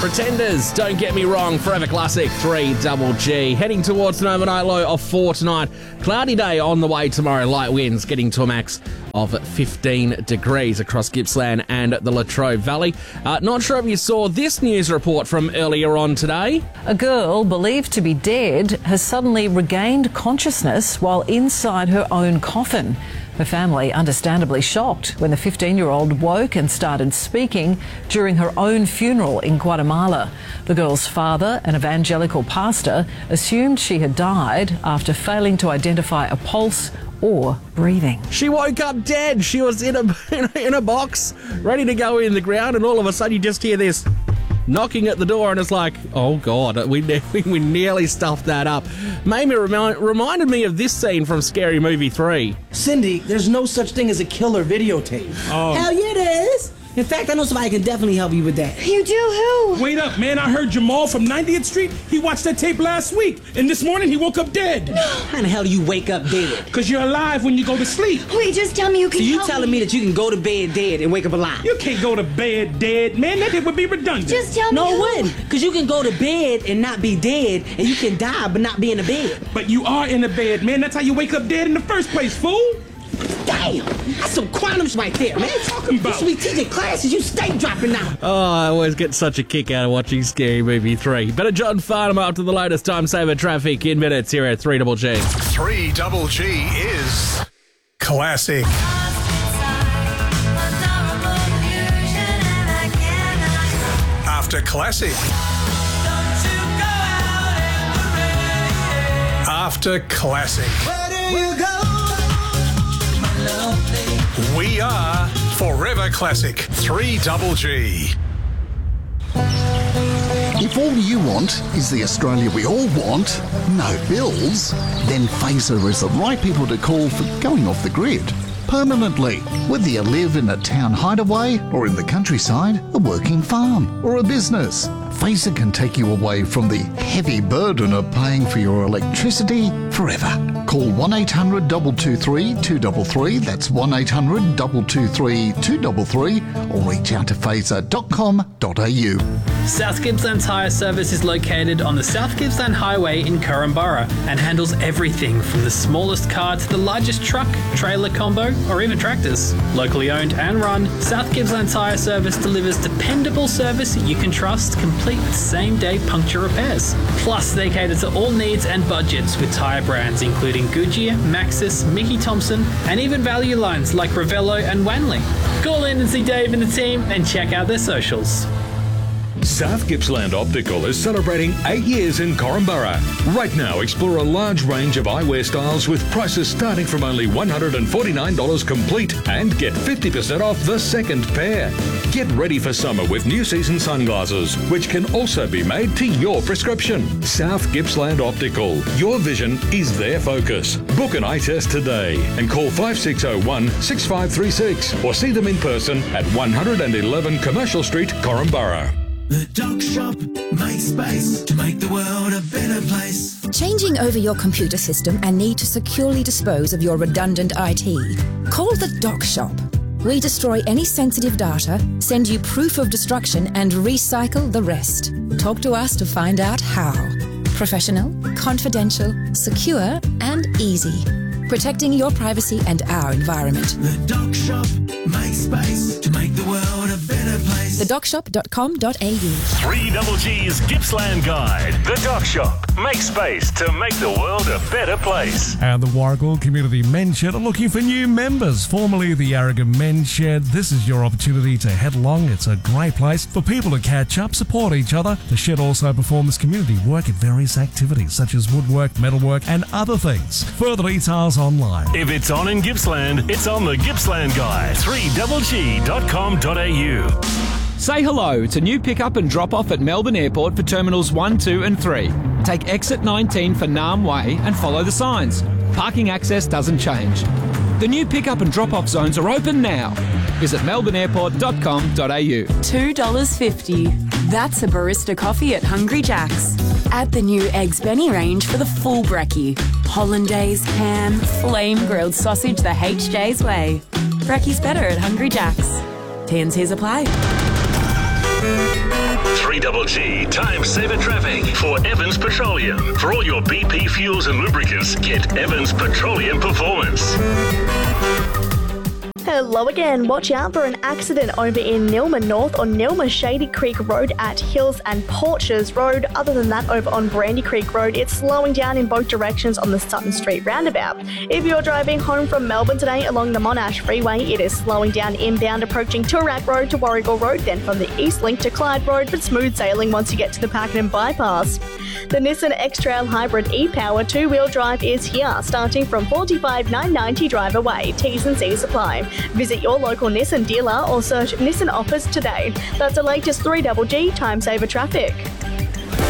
Pretenders, Don't Get Me Wrong, Forever Classic, 3GG. Heading towards an overnight low of 4 tonight. Cloudy day on the way tomorrow. Light winds getting to a max of 15 degrees across Gippsland and the Latrobe Valley. Not sure if you saw this news report from earlier on today. A girl believed to be dead has suddenly regained consciousness while inside her own coffin. Her family understandably shocked when the 15-year-old woke and started speaking during her own funeral in Guatemala. The girl's father, an evangelical pastor, assumed she had died after failing to identify a pulse or breathing. She woke up dead. She was in a box, ready to go in the ground, and all of a sudden you just hear this knocking at the door, and it's like, oh God, we nearly stuffed that up. Reminded me of this scene from Scary Movie 3. Cindy, there's no such thing as a killer videotape. Oh. Hell yeah, there is. In fact, I know somebody can definitely help you with that. You do? Who? Wait up, man. I heard Jamal from 90th Street. He watched that tape last week, and this morning he woke up dead. How the hell do you wake up dead? Because you're alive when you go to sleep. Wait, just tell me you can So you help telling me that you can go to bed dead and wake up alive? You can't go to bed dead, man. That would be redundant. Just tell me No, who. it wouldn't. Because you can go to bed and not be dead, and you can die but not be in the bed. But you are in the bed, man. That's how you wake up dead in the first place, fool. Damn, that's some quantums right there, man. What are you talking about? You should be teaching classes. You stay dropping out. Oh, I always get such a kick out of watching Scary Movie 3. Better John Farnham up to the latest time saver traffic in minutes here at 3GG. 3GG is classic. After classic. After classic. We are Forever Classic 3GG. If all you want is the Australia we all want, no bills, then Phaser is the right people to call for going off the grid permanently. Whether you live in a town hideaway or in the countryside, a working farm or a business, Phaser can take you away from the heavy burden of paying for your electricity forever. Call 1-800-223-233, that's 1-800-223-233, or reach out to phaser.com.au. South Gippsland Tyre Service is located on the South Gippsland Highway in Korumburra and handles everything from the smallest car to the largest truck, trailer combo, or even tractors. Locally owned and run, South Gippsland Tyre Service delivers dependable service you can trust, complete with same-day puncture repairs. Plus, they cater to all needs and budgets with tyre brands including Goodyear, Maxxis, Mickey Thompson, and even value lines like Ravello and Wanley. Call in and see Dave and the team and check out their socials. South Gippsland Optical is celebrating 8 years in Korumburra. Right now, explore a large range of eyewear styles with prices starting from only $149 complete and get 50% off the second pair. Get ready for summer with new season sunglasses, which can also be made to your prescription. South Gippsland Optical. Your vision is their focus. Book an eye test today and call 5601-6536 or see them in person at 111 Commercial Street, Korumburra. The Doc Shop makes space to make the world a better place. Changing over your computer system and need to securely dispose of your redundant IT? Call the Doc Shop. We destroy any sensitive data, send you proof of destruction, and recycle the rest. Talk to us to find out how. Professional, confidential, secure, and easy. Protecting your privacy and our environment. The Doc Shop makes space to make the world a better place. TheDocShop.com.au. 3GG's Gippsland Guide. The Doc Shop. Make space to make the world a better place. And the Warragul Community Men's Shed are looking for new members. Formerly the Yarragon Men's Shed, this is your opportunity to head along. It's a great place for people to catch up, support each other. The shed also performs community work at various activities such as woodwork, metalwork, and other things. Further details online. If it's on in Gippsland, it's on the Gippsland Guide. 3GG.com.au. Say hello to new pick-up and drop-off at Melbourne Airport for Terminals 1, 2 and 3. Take exit 19 for Naarm Way and follow the signs. Parking access doesn't change. The new pick-up and drop-off zones are open now. Visit melbourneairport.com.au. $2.50. That's a barista coffee at Hungry Jack's. Add the new Eggs Benny range for the full brekkie. Hollandaise, ham, flame-grilled sausage the HJ's way. Brekkie's better at Hungry Jack's. T&Cs apply. 3 3GG Time Saver Traffic for Evans Petroleum. For all your BP fuels and lubricants, get Evans Petroleum Performance. Hello again. Watch out for an accident over in Nilma North on Nilma Shady Creek Road at Hills and Porches Road. Other than that, over on Brandy Creek Road, it's slowing down in both directions on the Sutton Street roundabout. If you're driving home from Melbourne today along the Monash Freeway, it is slowing down inbound approaching Toorak Road to Warragul Road, then from the East Link to Clyde Road, but smooth sailing once you get to the Pakenham Bypass. The Nissan X-Trail Hybrid e-Power 2-wheel drive is here, starting from $45,990 drive away. T's and C's apply. Visit your local Nissan dealer or search Nissan offers today. That's the latest 3GG Time Saver Traffic.